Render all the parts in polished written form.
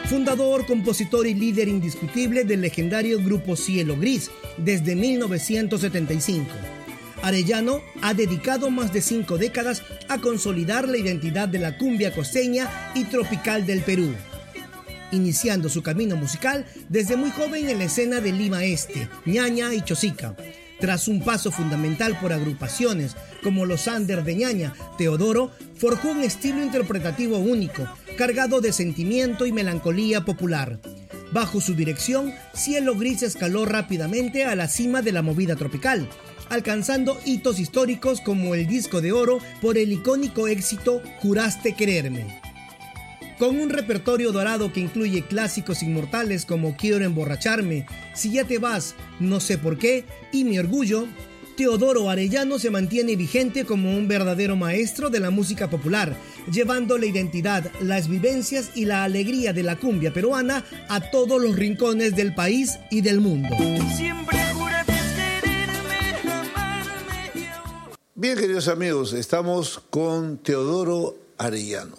Fundador, compositor y líder indiscutible del legendario grupo Cielo Gris desde 1975. Arellano ha dedicado más de 5 décadas a consolidar la identidad de la cumbia costeña y tropical del Perú, iniciando su camino musical desde muy joven en la escena de Lima Este, Ñaña y Chosica. Tras un paso fundamental por agrupaciones como los Anders de Ñaña, Teodoro forjó un estilo interpretativo único, cargado de sentimiento y melancolía popular. Bajo su dirección, Cielo Gris escaló rápidamente a la cima de la movida tropical, alcanzando hitos históricos como el disco de oro por el icónico éxito Juraste Quererme. Con un repertorio dorado que incluye clásicos inmortales como Quiero emborracharme, Si ya te vas, No sé por qué y Mi orgullo, Teodoro Arellano se mantiene vigente como un verdadero maestro de la música popular, llevando la identidad, las vivencias y la alegría de la cumbia peruana a todos los rincones del país y del mundo. Bien, queridos amigos, estamos con Teodoro Arellano.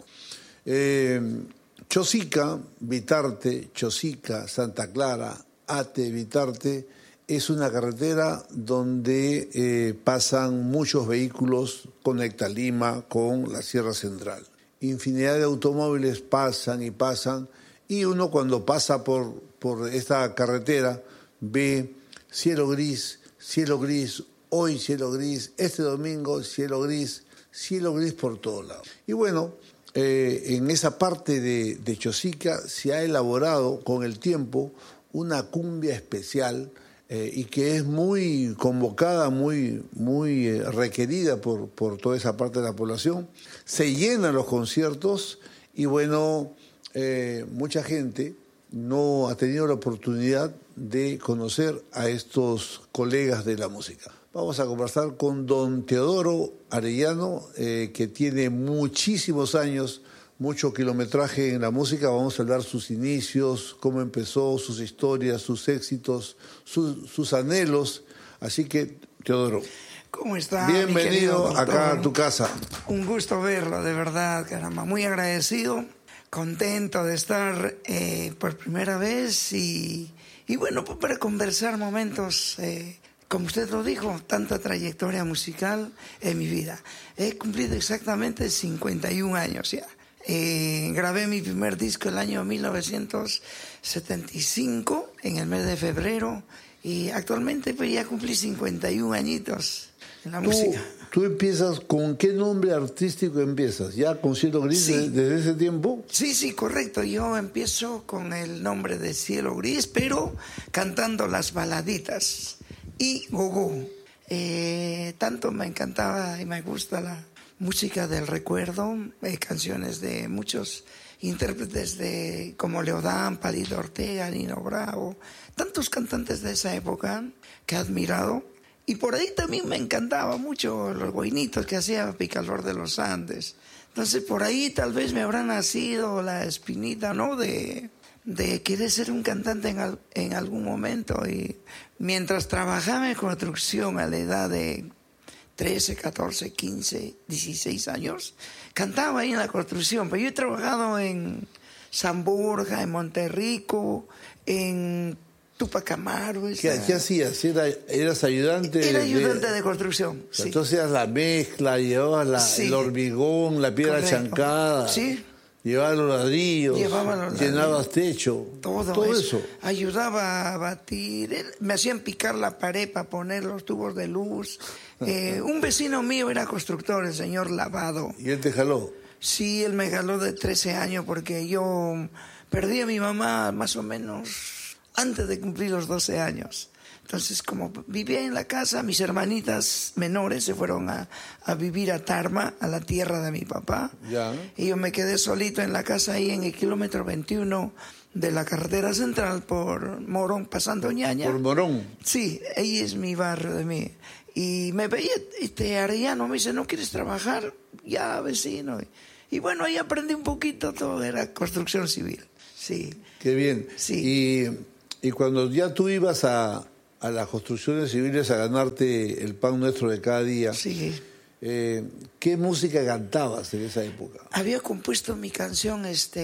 Chosica, Vitarte, Chosica, Santa Clara, Ate, Vitarte, es una carretera donde pasan muchos vehículos, conecta Lima con la Sierra Central. Infinidad de automóviles pasan y uno cuando pasa por esta carretera ve cielo gris, hoy cielo gris, este domingo cielo gris por todos lados. Y bueno, en esa parte de Chosica se ha elaborado con el tiempo una cumbia especial y que es muy convocada, muy requerida por toda esa parte de la población. Se llenan los conciertos y bueno, mucha gente no ha tenido la oportunidad de conocer a estos colegas de la música. Vamos a conversar con don Teodoro Arellano, que tiene muchísimos años, mucho kilometraje en la música. Vamos a hablar sus inicios, cómo empezó, sus historias, sus éxitos, sus anhelos. Así que, Teodoro, ¿cómo está? Bienvenido acá a tu casa. Un gusto verlo, de verdad, caramba. Muy agradecido, contento de estar por primera vez y bueno, para conversar momentos... como usted lo dijo, tanta trayectoria musical en mi vida. He cumplido exactamente 51 años ya. Grabé mi primer disco el año 1975, en el mes de febrero, y actualmente pues ya cumplí 51 añitos en la música. ¿Tú empiezas con qué nombre artístico empiezas? ¿Ya con Cielo Gris sí. Desde ese tiempo? Sí, correcto. Yo empiezo con el nombre de Cielo Gris, pero cantando las baladitas. Y Gogó. Tanto me encantaba y me gusta la música del recuerdo, canciones de muchos intérpretes como Leodán, Palito Ortega, Nino Bravo, tantos cantantes de esa época que he admirado. Y por ahí también me encantaba mucho los boinitos que hacía Picalor de los Andes. Entonces por ahí tal vez me habrá nacido la espinita, ¿no?, de querer ser un cantante en algún momento. Y mientras trabajaba en construcción a la edad de 13, 14, 15, 16 años, cantaba ahí en la construcción. Pero yo he trabajado en San Borja, en Monterrico, en Tupac Amaru. ¿Qué hacías? ¿Eras ayudante? Era ayudante de construcción, sí. Entonces hacías la mezcla, llevabas el hormigón, la piedra chancada. Sí. Llevaba los ladrillos, llenabas techo, todo eso. Ayudaba a batir, me hacían picar la pared para poner los tubos de luz. Un vecino mío era constructor, el señor Lavado. ¿Y él te jaló? Sí, él me jaló de 13 años porque yo perdí a mi mamá más o menos antes de cumplir los 12 años. Entonces, como vivía en la casa, mis hermanitas menores se fueron a vivir a Tarma, a la tierra de mi papá. Ya. Y yo me quedé solito en la casa ahí en el kilómetro 21 de la carretera central por Morón, pasando Ñaña. ¿Por Morón? Sí, ahí es mi barrio de mí. Y me veía Arellano, me dice, ¿no quieres trabajar? Ya, vecino. Y bueno, ahí aprendí un poquito, todo era construcción civil. Sí. Qué bien. Sí. Y cuando ya tú ibas a las construcciones civiles a ganarte el pan nuestro de cada día, sí. ¿Qué música cantabas en esa época? Había compuesto mi canción,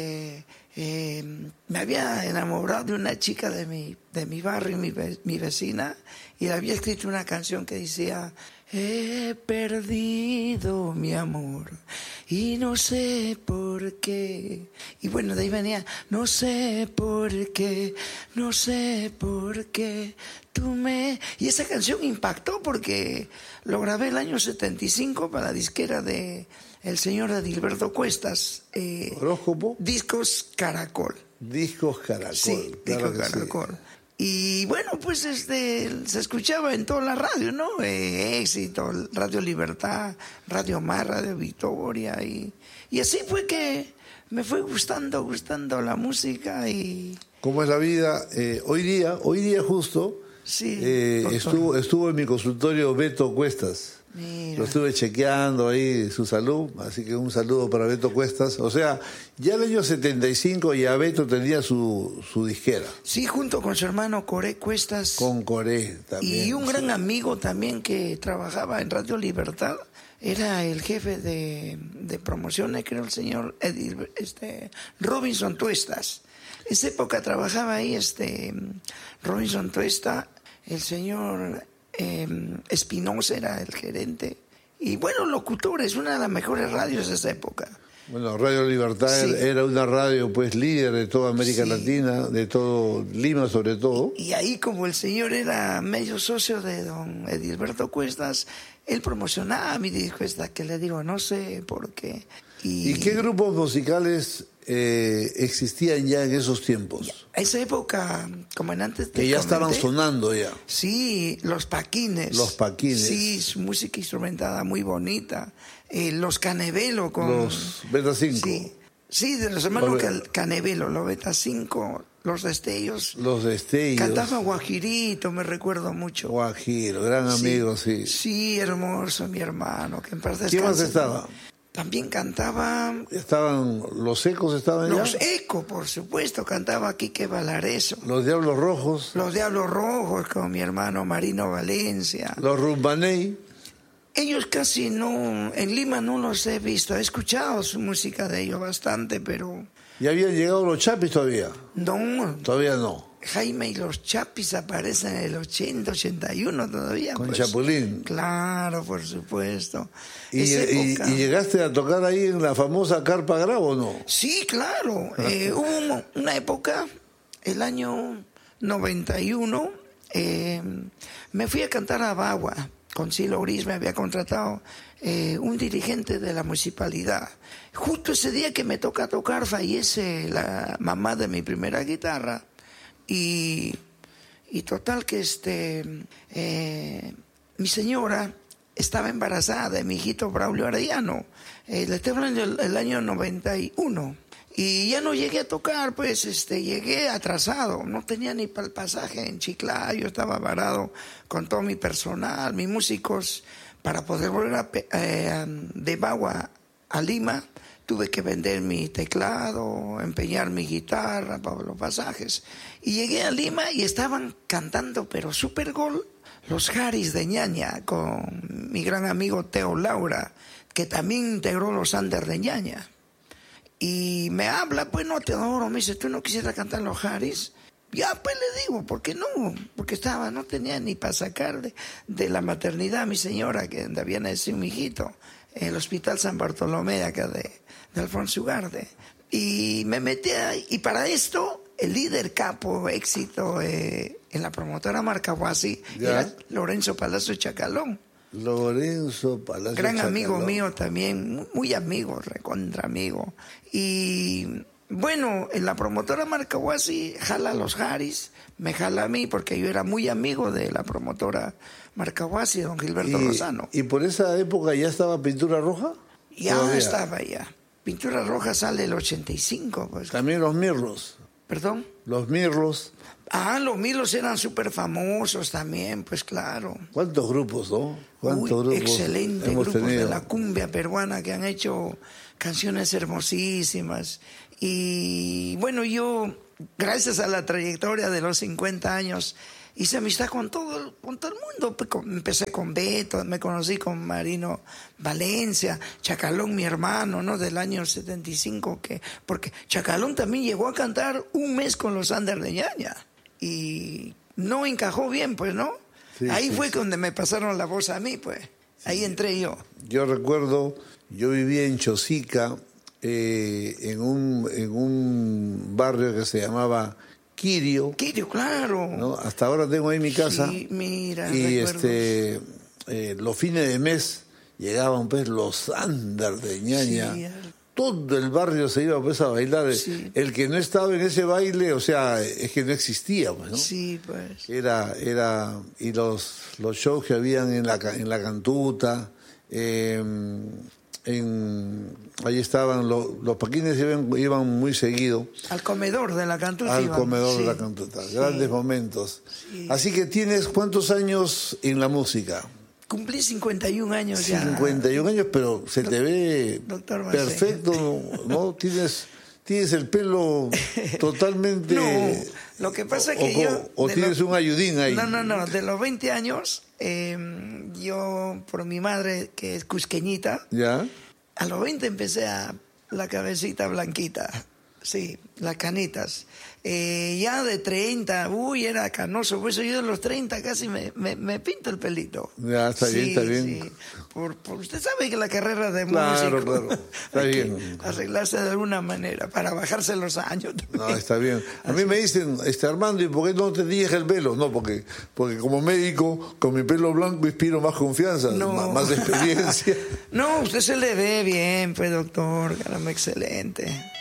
me había enamorado de una chica de mi barrio, mi vecina, y le había escrito una canción que decía: he perdido mi amor y no sé por qué. Y bueno, de ahí venía: no sé por qué, no sé por qué tú me... Y esa canción impactó porque lo grabé el año 75 para la disquera de el señor Adilberto Cuestas. ¿Horóscopo? Discos Caracol. Discos Caracol. Sí, claro Discos Caracol. Sí. Y bueno, pues se escuchaba en toda la radio, ¿no? Éxito, Radio Libertad, Radio Mar, Radio Victoria. Y así fue que me fue gustando la música. Y ¿cómo es la vida? Hoy día justo, sí, estuvo en mi consultorio Beto Cuestas. Mira. Lo estuve chequeando ahí su salud, así que un saludo para Beto Cuestas. O sea, ya el año 75 ya Beto tenía su disquera. Sí, junto con su hermano Coré Cuestas. Con Coré también. Y un gran amigo también que trabajaba en Radio Libertad. Era el jefe de promociones, creo, el señor Robinson Tuestas. En esa época trabajaba ahí Robinson Tuesta, el señor Espinosa era el gerente. Y bueno, locutores, una de las mejores radios de esa época. Bueno, Radio Libertad sí. Era una radio pues líder de toda América Latina, de todo Lima sobre todo. Y ahí, como el señor era medio socio de don Edilberto Cuestas, él promocionaba mi disco que le digo, no sé por qué. ¿Y qué grupos musicales existían ya en esos tiempos? A esa época, como en antes que ya estaban sonando ya. Sí, los Paquines. Los Paquines. Sí, su música instrumentada muy bonita. Los Canevelo con... Los Beta 5. Sí, de los hermanos Canevelo, los Beta 5, los Destellos. Los Destellos. Cantaba Guajirito, me recuerdo mucho. Guajiro, gran amigo, sí. Sí, hermoso, mi hermano, que en paz descanse. ¿Quién más estaba? También cantaba... ¿Estaban los Ecos? ¿Estaban Los Ecos, por supuesto, cantaba Quique Valareso. Los Diablos Rojos. Los Diablos Rojos, con mi hermano Marino Valencia. Los Rumbaney. Ellos casi no, en Lima no los he visto, he escuchado su música de ellos bastante, pero... ¿Ya habían llegado los Chapis todavía? No. Todavía no. Jaime y los Chapis aparecen en el 80, 81 todavía. Con pues. Chapulín. Claro, por supuesto. ¿Y llegaste a tocar ahí en la famosa Carpa Grabo o no? Sí, claro. Hubo una época, el año 91, me fui a cantar a Bagua. Con Cielo Gris me había contratado un dirigente de la municipalidad. Justo ese día que me toca tocar, fallece la mamá de mi primera guitarra. Y total que mi señora estaba embarazada de mi hijito Braulio Arellano. Le estoy hablando del año 91. Y ya no llegué a tocar, pues llegué atrasado, no tenía ni para el pasaje en Chiclayo, estaba varado con todo mi personal, mis músicos. Para poder volver de Bagua a Lima, tuve que vender mi teclado, empeñar mi guitarra para los pasajes. Y llegué a Lima y estaban cantando, pero super gol, los Jaris de Ñaña, con mi gran amigo Teo Laura, que también integró los Anders de Ñaña. Y me habla, pues no, Teodoro, me dice, ¿tú no quisieras cantar los Jaris? Ya, pues le digo, ¿por qué no? Porque no tenía ni para sacar de la maternidad a mi señora, que había nacido mi hijito, en el Hospital San Bartolomé, de acá de Alfonso Ugarte. Y me metí ahí, y para esto, el líder capo, éxito, en la promotora Marcahuasi, era Lorenzo Palacio Chacalón. Lorenzo Palacio gran Chacalón. Amigo mío también, muy amigo, recontra amigo. Y bueno, en la promotora Marcahuasi jala a los Jaris, me jala a mí porque yo era muy amigo de la promotora Marcahuasi, don Gilberto Lozano. ¿Y por esa época ya estaba Pintura Roja? Ya ¿todavía? Estaba ya. Pintura Roja sale el 85. Pues. También los Mirlos. ¿Perdón? Los Mirlos. Los Mirlos eran súper famosos también, pues claro. ¿Cuántos grupos, no? ¿Cuántos grupos excelentes grupos de la cumbia peruana que han hecho canciones hermosísimas. Y bueno, yo, gracias a la trayectoria de los 50 años, hice amistad con todo el mundo. Empecé con Beto, me conocí con Marino Valencia, Chacalón, mi hermano, ¿no? Del año 75, porque Chacalón también llegó a cantar un mes con los Anders de Ñaña y no encajó bien, pues, ¿no? Sí, ahí sí, fue sí. donde me pasaron la voz a mí, pues. Ahí entré yo. Yo recuerdo, yo vivía en Chosica, en un barrio que se llamaba Quirio, Claro. ¿no? Hasta ahora tengo ahí mi casa. Sí, mira, y recuerdos. los fines de mes llegaban pues los Anders de Ñaña. Sí, Todo el barrio se iba pues a bailar. Sí. El que no estaba en ese baile, o sea, es que no existía, pues, ¿no? Sí, pues. Y los shows que habían en la Cantuta, ahí estaban los paquines, iban muy seguido Al comedor de la Cantuta. al iban. comedor de Sí. la Cantuta. Sí. Grandes momentos. Sí. Así que tienes ¿cuántos años en la música? Cumplí 51 años ya. 51 años, pero se te ve Doctor Bacén. perfecto, ¿no? Tienes el pelo totalmente... No, lo que pasa es que yo... O tienes un ayudín ahí. No, de los 20 años, yo, por mi madre, que es cusqueñita, ¿Ya? a los 20 empecé a la cabecita blanquita, sí, las canitas. Ya de 30, era canoso, por eso yo de los 30 casi me pinto el pelito. Ya, está bien, está bien. Sí. Usted sabe que la carrera de Claro, músico claro, está hay bien. que arreglarse de alguna manera para bajarse los años. No, está bien. A mí me dicen, Armando, ¿y por qué no te dejas el pelo? No, porque como médico, con mi pelo blanco inspiro más confianza, No. más experiencia. No, usted se le ve bien, pues doctor, caramba, excelente.